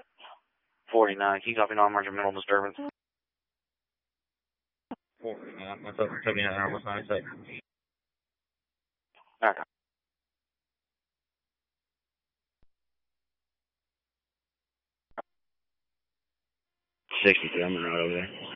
49, can you copy non-emergent mental disturbance? 49, what's up, 79, what's 96? Okay. 62, I'm right over there.